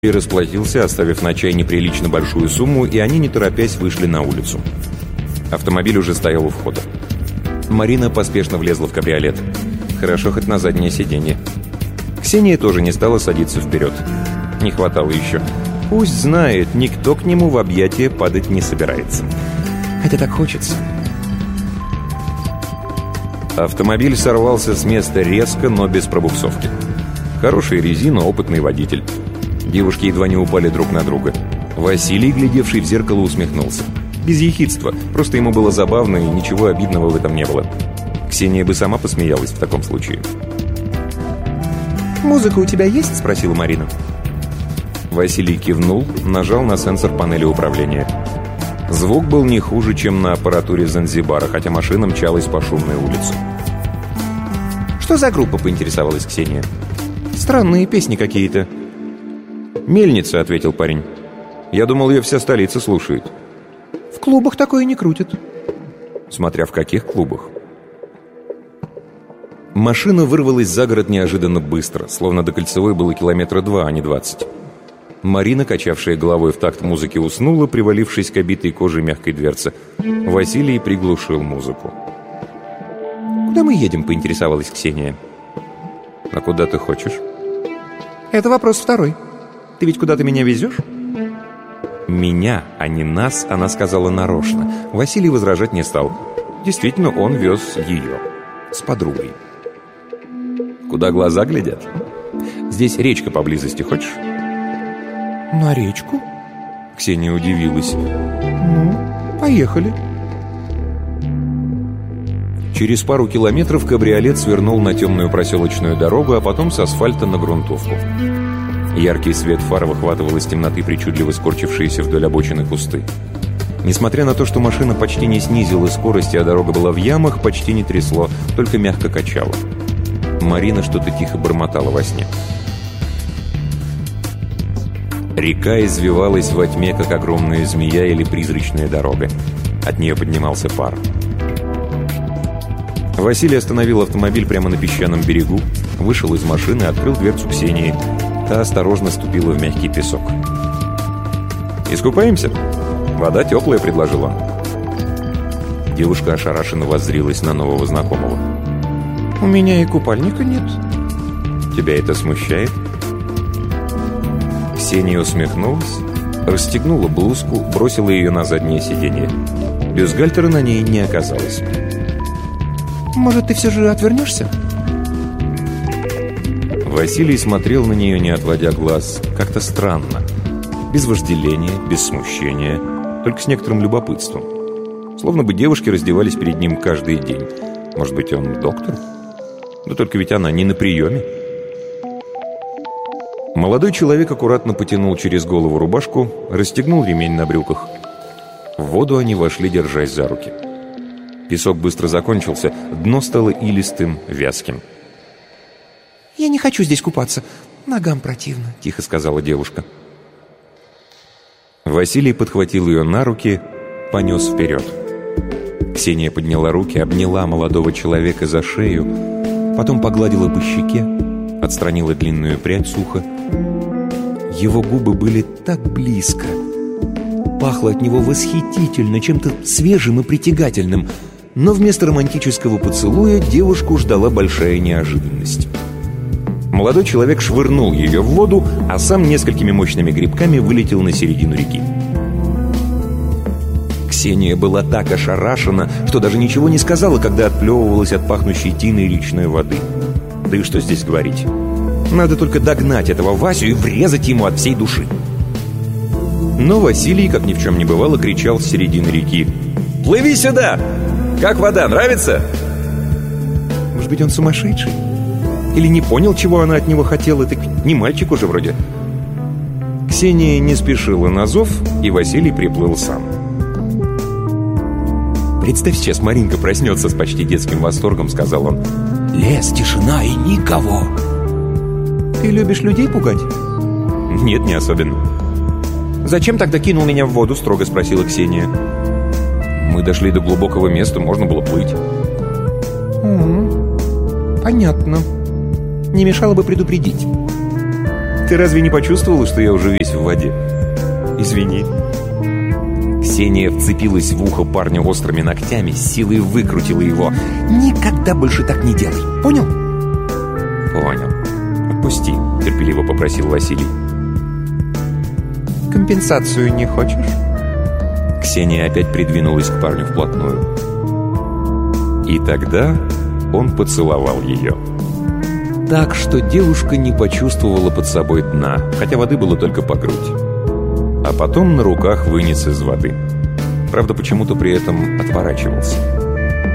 И расплатился, оставив на чай неприлично большую сумму, и они, не торопясь, вышли на улицу. Автомобиль уже стоял у входа. Марина поспешно влезла в кабриолет. Хорошо хоть на заднее сиденье. Ксения тоже не стала садиться вперед. Не хватало еще. Пусть знает, никто к нему в объятия падать не собирается. Хотя так хочется. Автомобиль сорвался с места резко, но без пробуксовки. Хорошая резина, опытный водитель. Девушки едва не упали друг на друга. Василий, глядевший в зеркало, усмехнулся. Без ехидства, просто ему было забавно, и ничего обидного в этом не было. Ксения бы сама посмеялась в таком случае. «Музыка у тебя есть?» — спросила Марина. Василий кивнул, нажал на сенсор панели управления. Звук был не хуже, чем на аппаратуре Занзибара, хотя машина мчалась по шумной улице. «Что за группа?» — поинтересовалась Ксения. «Странные песни какие-то». «Мельница», — ответил парень. «Я думал, ее вся столица слушает». «В клубах такое не крутят». «Смотря в каких клубах». Машина вырвалась за город неожиданно быстро, словно до Кольцевой было 2 километра, а не 20. Марина, качавшая головой в такт музыки, уснула, привалившись к обитой кожей мягкой дверцы. Василий приглушил музыку. «Куда мы едем?» — поинтересовалась Ксения. «А куда ты хочешь?» «Это вопрос второй. Ты ведь куда-то меня везешь?» «Меня, а не нас», — она сказала нарочно. Василий возражать не стал. Действительно, он вез ее. С подругой. «Куда глаза глядят? Здесь речка поблизости, хочешь?» «На речку?» Ксения удивилась. «Ну, поехали». Через пару километров кабриолет свернул на темную проселочную дорогу, а потом с асфальта на грунтовку. Яркий свет фар выхватывал из темноты причудливо скорчившиеся вдоль обочины кусты. Несмотря на то, что машина почти не снизила скорости, а дорога была в ямах, почти не трясло, только мягко качало. Марина что-то тихо бормотала во сне. Река извивалась во тьме, как огромная змея или призрачная дорога. От нее поднимался пар. Василий остановил автомобиль прямо на песчаном берегу, вышел из машины, открыл дверцу Ксении. Та осторожно ступила в мягкий песок. «Искупаемся?» «Вода теплая», — предложил он. Девушка ошарашенно воззрилась на нового знакомого. «У меня и купальника нет». «Тебя это смущает?» Ксения усмехнулась, расстегнула блузку, бросила ее на заднее сиденье. Бюстгальтера на ней не оказалось. «Может, ты все же отвернешься?» Василий смотрел на нее, не отводя глаз, как-то странно. Без вожделения, без смущения, только с некоторым любопытством. Словно бы девушки раздевались перед ним каждый день. Может быть, он доктор? Да только ведь она не на приеме. Молодой человек аккуратно потянул через голову рубашку, расстегнул ремень на брюках. В воду они вошли, держась за руки. Песок быстро закончился, дно стало илистым, вязким. «Я не хочу здесь купаться. Ногам противно», — тихо сказала девушка. Василий подхватил ее на руки, понес вперед. Ксения подняла руки, обняла молодого человека за шею, потом погладила по щеке, отстранила длинную прядь с уха. Его губы были так близко. Пахло от него восхитительно, чем-то свежим и притягательным. Но вместо романтического поцелуя девушку ждала большая неожиданность. Молодой человек швырнул ее в воду, а сам несколькими мощными грибками вылетел на середину реки. Ксения была так ошарашена, что даже ничего не сказала, когда отплевывалась от пахнущей тиной речной воды. Да и что здесь говорить? Надо только догнать этого Васю и врезать ему от всей души. Но Василий, как ни в чем не бывало, кричал с середины реки: «Плыви сюда! Как вода, нравится?» Может быть, он сумасшедший? Или не понял, чего она от него хотела? Так не мальчик уже вроде. Ксения не спешила на зов, и Василий приплыл сам. «Представь, сейчас Маринка проснется», — с почти детским восторгом сказал он. «Лес, тишина и никого». «Ты любишь людей пугать?» «Нет, не особенно». «Зачем тогда кинул меня в воду?» — строго спросила Ксения. «Мы дошли до глубокого места, можно было плыть». «Понятно. Не мешало бы предупредить». Ты разве не почувствовала, что я уже весь в воде? Извини. Ксения вцепилась в ухо парню острыми ногтями, с силой выкрутила его. Никогда больше так не делай, понял? Понял. Отпусти, терпеливо попросил Василий. Компенсацию не хочешь? Ксения опять придвинулась к парню вплотную. И тогда он поцеловал ее. Так, что девушка не почувствовала под собой дна, хотя воды было только по грудь. А потом на руках вынес из воды. Правда, почему-то при этом отворачивался.